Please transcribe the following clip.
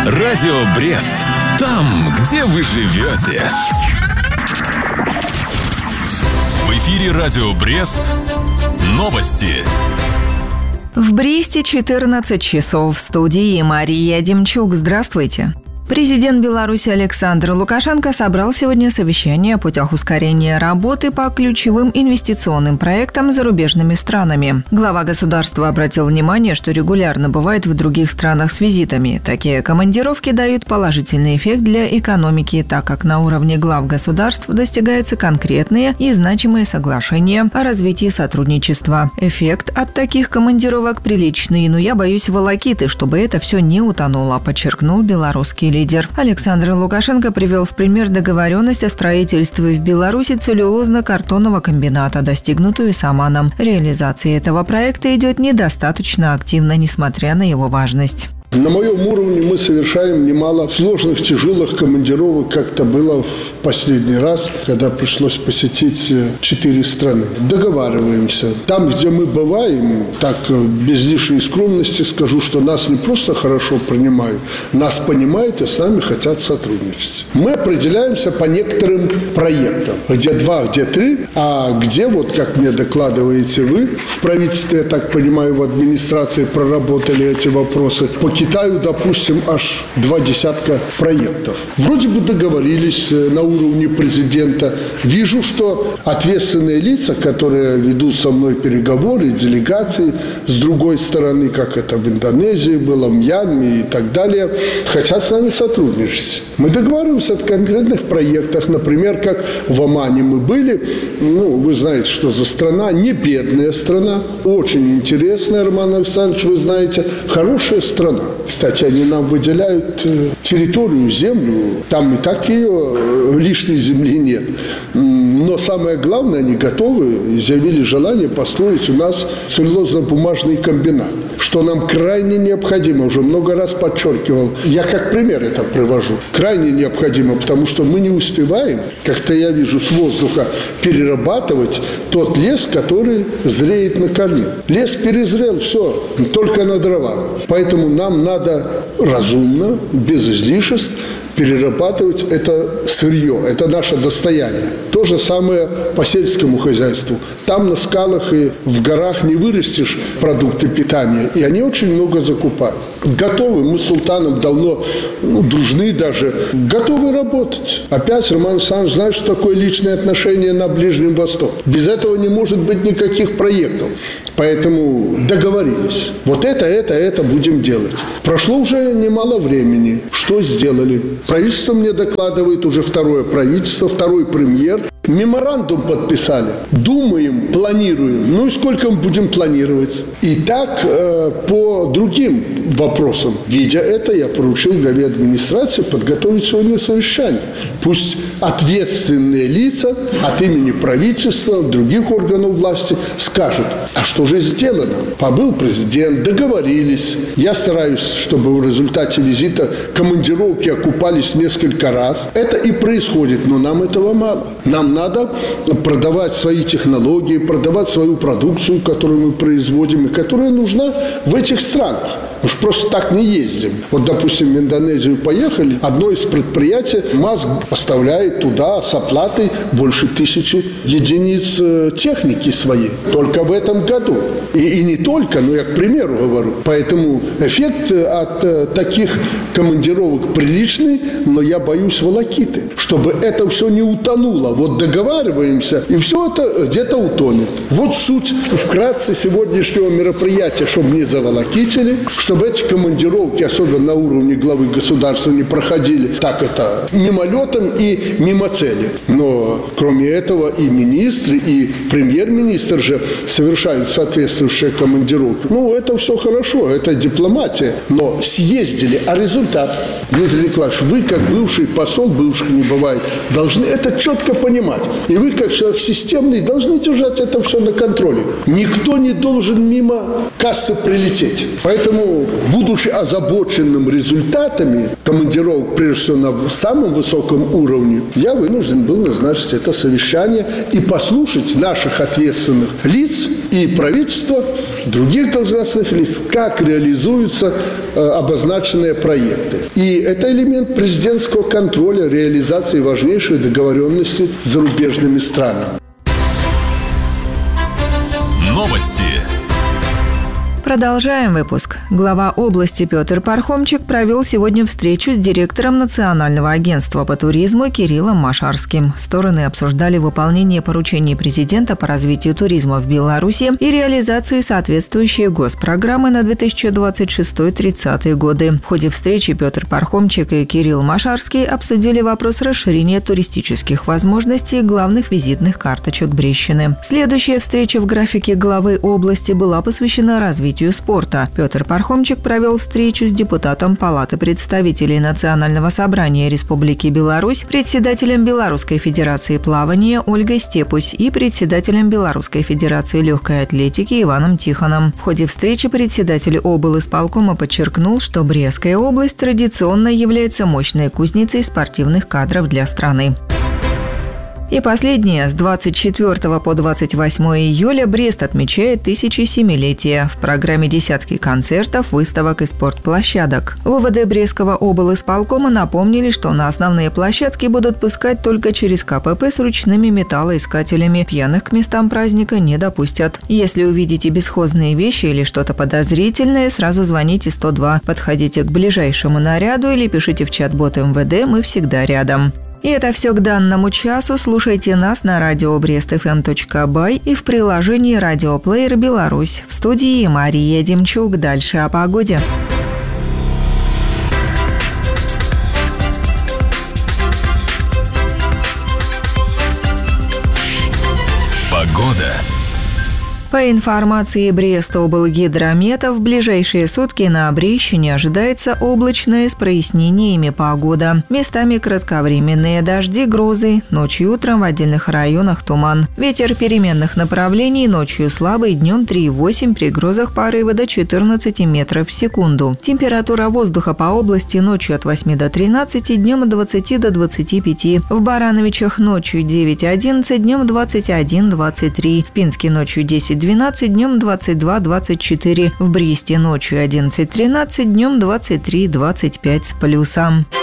Радио Брест. Там, где вы живете. В эфире Радио Брест. Новости. В Бресте 14 часов. В студии Мария Демчук. Здравствуйте. Президент Беларуси Александр Лукашенко собрал сегодня совещание о путях ускорения работы по ключевым инвестиционным проектам с зарубежными странами. Глава государства обратил внимание, что регулярно бывает в других странах с визитами. Такие командировки дают положительный эффект для экономики, так как на уровне глав государств достигаются конкретные и значимые соглашения о развитии сотрудничества. Эффект от таких командировок приличный, но я боюсь волокиты, чтобы это все не утонуло, подчеркнул белорусский лидер. Александр Лукашенко привел в пример договоренность о строительстве в Беларуси целлюлозно-картонного комбината, достигнутую Саманом. Реализация этого проекта идет недостаточно активно, несмотря на его важность. На моем уровне мы совершаем немало сложных, тяжелых командировок, как это было в последний раз, когда пришлось посетить 4 страны. Договариваемся. Там, где мы бываем, так без лишней скромности скажу, что нас не просто хорошо принимают, нас понимают и с нами хотят сотрудничать. Мы определяемся по некоторым проектам. Где 2, где 3, а где, вот как мне докладываете вы, в правительстве, я так понимаю, в администрации проработали эти вопросы. По Китаю, допустим, аж 20 проектов. Вроде бы договорились на уровне президента. Вижу, что ответственные лица, которые ведут со мной переговоры, делегации, с другой стороны, как это в Индонезии было, в Мьянме и так далее, хотят с нами сотрудничать. Мы договариваемся о конкретных проектах. Например, как в Омане мы были. Вы знаете, что за страна, не бедная страна, очень интересная, Роман Александрович, вы знаете, хорошая страна. Кстати, они нам выделяют территорию, землю. Там и так ее лишней земли нет. Но самое главное, они готовы и заявили желание построить у нас целлюлозно-бумажный комбинат, что нам крайне необходимо. Уже много раз подчеркивал. Я как пример это привожу. Крайне необходимо, потому что мы не успеваем, как-то я вижу, с воздуха перерабатывать тот лес, который зреет на корню. Лес перезрел, все, только на дрова. Поэтому нам надо разумно, без излишеств перерабатывать это сырье, это наше достояние. То же самое по сельскому хозяйству. Там на скалах и в горах не вырастешь продукты питания, и они очень много закупают. Готовы, мы с Султаном давно дружны даже, готовы работать. Опять Роман Александрович знает, что такое личные отношения на Ближнем Востоке. Без этого не может быть никаких проектов. Поэтому договорились. Вот это будем делать. Прошло уже немало времени. Что сделали? Правительство мне докладывает, уже второе правительство, второй премьер. Меморандум подписали. Думаем, планируем. И сколько мы будем планировать? И так по другим вопросам. Видя это, я поручил главе администрации подготовить сегодня совещание. Пусть ответственные лица от имени правительства, других органов власти скажут, а что же сделано? Побыл президент, договорились. Я стараюсь, чтобы в результате визита командировки окупались несколько раз. Это и происходит, но нам этого мало. Нам надо продавать свои технологии, продавать свою продукцию, которую мы производим, и которая нужна в этих странах. Мы же просто так не ездим. Вот, допустим, в Индонезию поехали, одно из предприятий МАЗ поставляет туда с оплатой больше 1000 единиц техники своей. Только в этом году. И не только, но я к примеру говорю. Поэтому эффект от таких командировок приличный, но я боюсь волокиты. Чтобы это все не утонуло. Вот договариваемся, и все это где-то утонет. Вот суть вкратце сегодняшнего мероприятия, чтобы не заволокитили, чтобы эти командировки, особенно на уровне главы государства, не проходили так это мимолетом и мимо цели. Но кроме этого и министры, и премьер-министр же совершают соответствующие командировки. Это все хорошо, это дипломатия. Но съездили, а результат? Дмитрий Николаевич, вы как бывший посол, бывших не бывает, должны это четко понимать. понимать. И вы, как человек системный, должны держать это все на контроле. Никто не должен мимо кассы прилететь. Поэтому, будучи озабоченным результатами командировок, прежде всего на самом высоком уровне, я вынужден был назначить это совещание и послушать наших ответственных лиц и правительства, других должностных лиц, как реализуются обозначенные проекты. И это элемент президентского контроля реализации важнейших договоренностей с зарубежными странами. Новости. Продолжаем выпуск. Глава области Петр Пархомчик провел сегодня встречу с директором Национального агентства по туризму Кириллом Машарским. Стороны обсуждали выполнение поручений президента по развитию туризма в Беларуси и реализацию соответствующей госпрограммы на 2026-30 годы. В ходе встречи Петр Пархомчик и Кирилл Машарский обсудили вопрос расширения туристических возможностей главных визитных карточек Брещины. Следующая встреча в графике главы области была посвящена развитию спорта. Петр Пархомчик провел встречу с депутатом Палаты представителей Национального собрания Республики Беларусь, председателем Белорусской федерации плавания Ольгой Степусь и председателем Белорусской федерации легкой атлетики Иваном Тихоном. В ходе встречи председатель облисполкома подчеркнул, что Брестская область традиционно является мощной кузницей спортивных кадров для страны. И последнее. С 24 по 28 июля Брест отмечает 1007-летие. В программе десятки концертов, выставок и спортплощадок. В УВД Брестского облисполкома напомнили, что на основные площадки будут пускать только через КПП с ручными металлоискателями. Пьяных к местам праздника не допустят. Если увидите бесхозные вещи или что-то подозрительное, сразу звоните 102. Подходите к ближайшему наряду или пишите в чат-бот МВД «Мы всегда рядом». И это все к данному часу. Слушайте нас на радио brestfm.by и в приложении «Радиоплеер Беларусь». В студии Мария Демчук. Дальше о погоде. Погода. По информации Брестоблгидромета, в ближайшие сутки на Брещине ожидается облачная с прояснениями погода. Местами кратковременные дожди, грозы. Ночью и утром в отдельных районах туман. Ветер переменных направлений, ночью слабый, днем 3,8, при грозах порывы до 14 метров в секунду. Температура воздуха по области ночью от 8 до 13, днем от 20 до 25. В Барановичах ночью 9-11, днем 21-23. В Пинске ночью 10-12, днем 22-24. В Бресте ночью 11-13, днем 23-25 с плюсом.